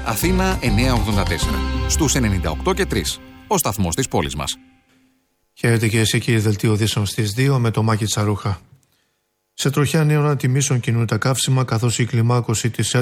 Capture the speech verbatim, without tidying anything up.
Αθήνα εννιακόσια ογδόντα τέσσερα. Στους ενενήντα οκτώ και τρία. Ο σταθμός της πόλης μας. Χαίρετε κυρίες και κύριοι, δελτίο ειδήσεων στις δύο με το Μάκη Τσαρούχα. Σε τροχιά νέων ανατιμήσεων κινούν τα καύσιμα, καθώς η κλιμάκωση της